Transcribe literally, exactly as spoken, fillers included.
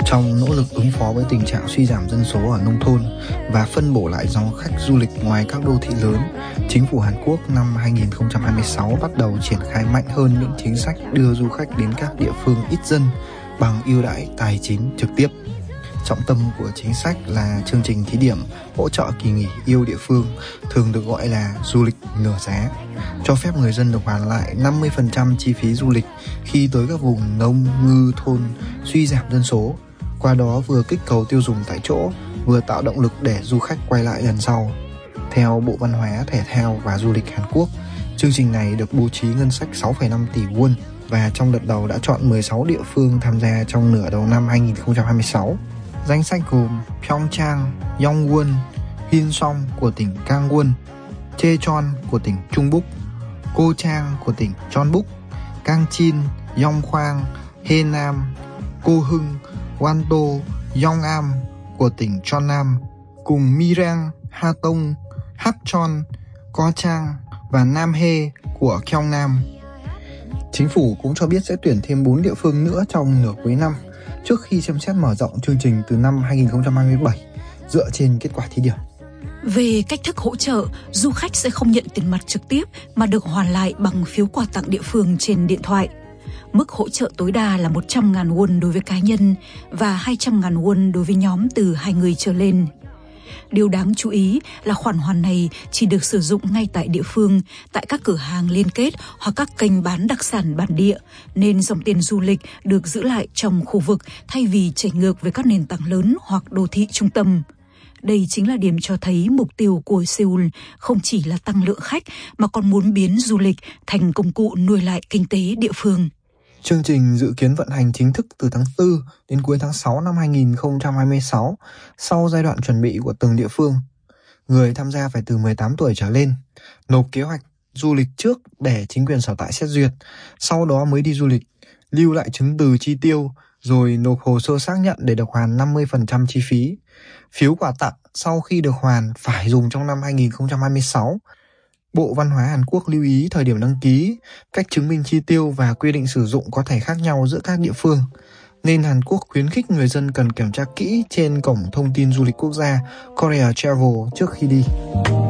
Trong nỗ lực ứng phó với tình trạng suy giảm dân số ở nông thôn và phân bổ lại dòng khách du lịch ngoài các đô thị lớn, chính phủ Hàn Quốc năm hai nghìn không trăm hai mươi sáu bắt đầu triển khai mạnh hơn những chính sách đưa du khách đến các địa phương ít dân bằng ưu đãi tài chính trực tiếp. Trọng tâm của chính sách là chương trình thí điểm hỗ trợ kỳ nghỉ yêu địa phương, thường được gọi là du lịch nửa giá, cho phép người dân được hoàn lại năm mươi phần trăm chi phí du lịch khi tới các vùng nông ngư thôn suy giảm dân số. Qua đó vừa kích cầu tiêu dùng tại chỗ, vừa tạo động lực để du khách quay lại lần sau. Theo Bộ Văn hóa, Thể thao và Du lịch Hàn Quốc, chương trình này được bố trí ngân sách sáu phẩy năm tỷ won và trong đợt đầu đã chọn mười sáu địa phương tham gia trong nửa đầu năm hai nghìn không trăm hai mươi sáu. Danh sách gồm Pyeongchang, Yongwon, Hillsong của tỉnh Gangwon, Jecheon của tỉnh Trung-búc, Kochang của tỉnh Jeonbuk, Gangchin, Yongkwang, Haenam, Kohung, Wanto, Yongam của tỉnh Jeonnam, cùng Mirang, Hatong, Hapcheon, Gochang và Namhae của Gyeongnam. Chính phủ cũng cho biết sẽ tuyển thêm bốn địa phương nữa trong nửa cuối năm, trước khi xem xét mở rộng chương trình từ năm hai nghìn không trăm hai mươi bảy dựa trên kết quả thí điểm. Về cách thức hỗ trợ, du khách sẽ không nhận tiền mặt trực tiếp mà được hoàn lại bằng phiếu quà tặng địa phương trên điện thoại. Mức hỗ trợ tối đa là một trăm nghìn won đối với cá nhân và hai trăm nghìn won đối với nhóm từ hai người trở lên. Điều đáng chú ý là khoản hoàn này chỉ được sử dụng ngay tại địa phương, tại các cửa hàng liên kết hoặc các kênh bán đặc sản bản địa, nên dòng tiền du lịch được giữ lại trong khu vực thay vì chảy ngược với các nền tảng lớn hoặc đô thị trung tâm. Đây chính là điểm cho thấy mục tiêu của Seoul không chỉ là tăng lượng khách mà còn muốn biến du lịch thành công cụ nuôi lại kinh tế địa phương. Chương trình dự kiến vận hành chính thức từ tháng tư đến cuối tháng sáu năm hai nghìn không trăm hai mươi sáu, sau giai đoạn chuẩn bị của từng địa phương. Người tham gia phải từ mười tám tuổi trở lên, nộp kế hoạch du lịch trước để chính quyền sở tại xét duyệt, sau đó mới đi du lịch, lưu lại chứng từ chi tiêu, rồi nộp hồ sơ xác nhận để được hoàn năm mươi phần trăm chi phí. Phiếu quà tặng sau khi được hoàn phải dùng trong năm hai nghìn không trăm hai mươi sáu. Bộ Văn hóa Hàn Quốc lưu ý thời điểm đăng ký, cách chứng minh chi tiêu và quy định sử dụng có thể khác nhau giữa các địa phương, nên Hàn Quốc khuyến khích người dân cần kiểm tra kỹ trên cổng thông tin du lịch quốc gia Korea Travel trước khi đi.